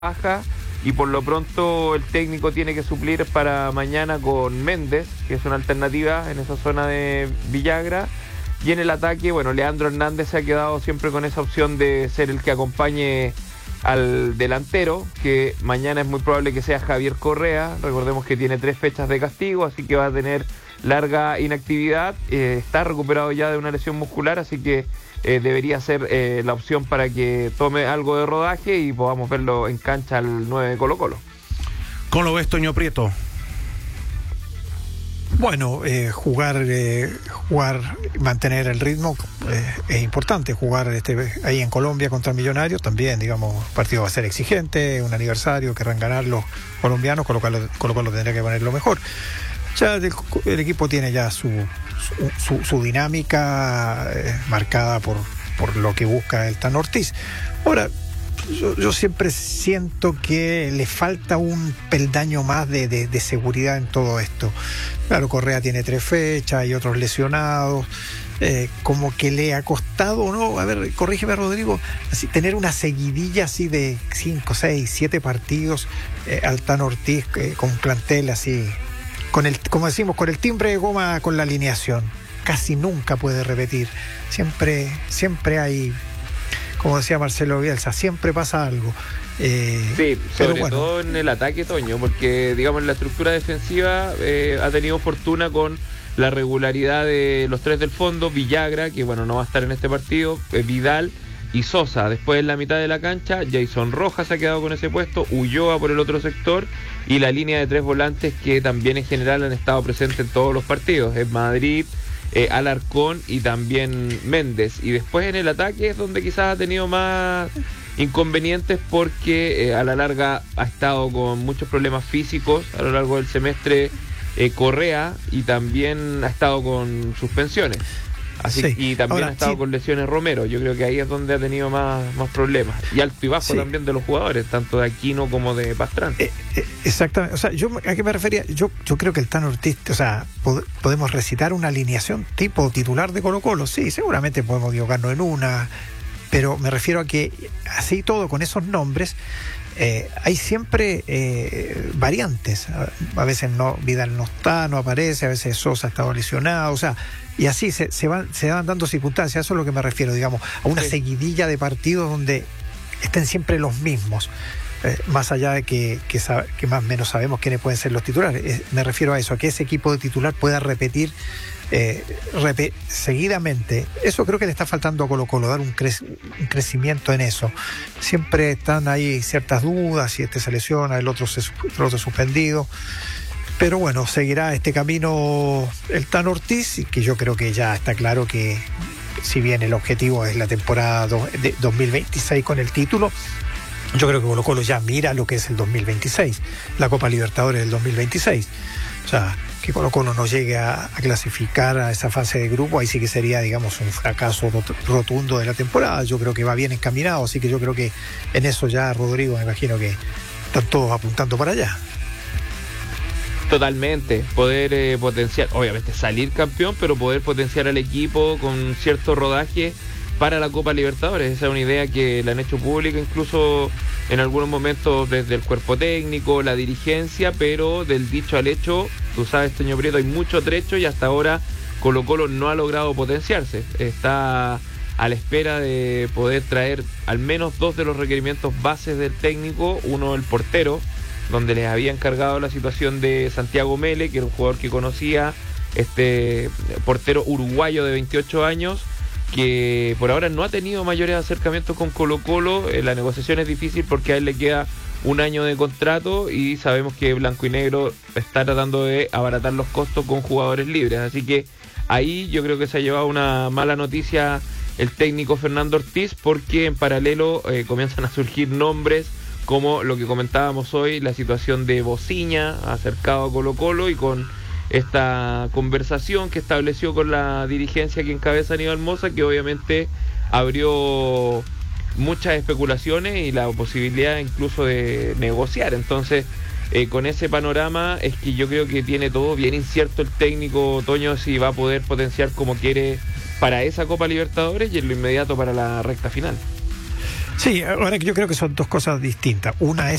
baja y por lo pronto el técnico tiene que suplir para mañana con Méndez, que es una alternativa en esa zona de Villagra. Y en el ataque, bueno, Leandro Hernández se ha quedado siempre con esa opción de ser el que acompañe al delantero, que mañana es muy probable que sea Javier Correa. Recordemos que tiene 3 fechas de castigo, así que va a tener larga inactividad. Está recuperado ya de una lesión muscular, así que debería ser la opción para que tome algo de rodaje y podamos verlo en cancha al 9 de Colo-Colo. ¿Cómo lo ves, Toño Prieto? Bueno, jugar, mantener el ritmo es importante. Jugar ahí en Colombia contra Millonarios también, digamos, el partido va a ser exigente, un aniversario, querrán ganar los colombianos, Colo-Colo tendría que poner lo mejor. Ya el equipo tiene ya su dinámica marcada por lo que busca el Tan Ortiz. Ahora, yo siempre siento que le falta un peldaño más de seguridad en todo esto. Claro, Correa tiene 3 fechas, hay otros lesionados, como que le ha costado, ¿no? A ver, corrígeme, Rodrigo, así, tener una seguidilla así de 5, 6, 7 partidos al Tan Ortiz con plantel así, como decimos, con el timbre de goma, con la alineación. Casi nunca puede repetir. Siempre hay, como decía Marcelo Bielsa, siempre pasa algo. Sí, sobre todo en el ataque, Toño, porque digamos la estructura defensiva ha tenido fortuna con la regularidad de los 3 del fondo, Villagra, que bueno, no va a estar en este partido, Vidal y Sosa. Después en la mitad de la cancha, Jason Rojas ha quedado con ese puesto, Ulloa por el otro sector y la línea de 3 volantes que también en general han estado presentes en todos los partidos, es Madrid, Alarcón y también Méndez. Y después en el ataque es donde quizás ha tenido más inconvenientes porque a la larga ha estado con muchos problemas físicos a lo largo del semestre Correa, y también ha estado con suspensiones. Así, sí. Y también ha estado con lesiones Romero. Yo creo que ahí es donde ha tenido más problemas. Y alto y bajo también de los jugadores, tanto de Aquino como de Pastrana. Exactamente. O sea, ¿a qué me refería? Yo creo que el Tan Ortiz, o sea, podemos recitar una alineación tipo titular de Colo-Colo. Sí, seguramente podemos equivocarnos en una, pero me refiero a que así todo, con esos nombres, hay siempre variantes. A veces Vidal no está, no aparece, a veces Sosa ha estado lesionado, o sea, y así se van dando circunstancias. Eso es lo que me refiero, digamos, a una seguidilla de partidos donde estén siempre los mismos, más allá de que más o menos sabemos quiénes pueden ser los titulares. Me refiero a eso, a que ese equipo de titular pueda repetir seguidamente. Eso creo que le está faltando a Colo-Colo, dar un crecimiento en eso. Siempre están ahí ciertas dudas, si este se lesiona, el otro suspendido. Pero bueno, seguirá este camino el Tan Ortiz, y que yo creo que ya está claro que, si bien el objetivo es la temporada de 2026 con el título, yo creo que Colo-Colo ya mira lo que es el 2026, la Copa Libertadores del 2026. O sea, que Colo-Colo no llegue a clasificar a esa fase de grupo, ahí sí que sería, digamos, un fracaso rotundo de la temporada. Yo creo que va bien encaminado, así que yo creo que en eso ya, Rodrigo, me imagino que están todos apuntando para allá. Totalmente, poder potenciar, obviamente salir campeón, pero poder potenciar al equipo con cierto rodaje para la Copa Libertadores. Esa es una idea que la han hecho pública incluso en algunos momentos desde el cuerpo técnico, la dirigencia, pero del dicho al hecho, tú sabes, Toño Prieto, hay mucho trecho y hasta ahora Colo-Colo no ha logrado potenciarse. Está a la espera de poder traer al menos 2 de los requerimientos bases del técnico, uno el portero, donde les había encargado la situación de Santiago Mele, que era un jugador que conocía, este portero uruguayo de 28 años, que por ahora no ha tenido mayores acercamientos con Colo-Colo. La negociación es difícil porque a él le queda 1 año de contrato y sabemos que Blanco y Negro está tratando de abaratar los costos con jugadores libres, así que ahí yo creo que se ha llevado una mala noticia el técnico Fernando Ortiz, porque en paralelo comienzan a surgir nombres como lo que comentábamos hoy, la situación de Bociña acercado a Colo-Colo, y con esta conversación que estableció con la dirigencia que encabeza Aníbal Mosa, que obviamente abrió muchas especulaciones y la posibilidad incluso de negociar. Entonces, con ese panorama es que yo creo que tiene todo bien incierto el técnico Toño, si va a poder potenciar como quiere para esa Copa Libertadores y en lo inmediato para la recta final. Sí, ahora yo creo que son dos cosas distintas. Una es